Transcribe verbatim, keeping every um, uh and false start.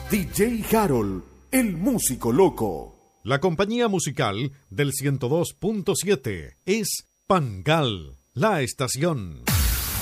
D J Harold, el músico loco. La compañía musical del ciento dos punto siete es Pangal, la estación.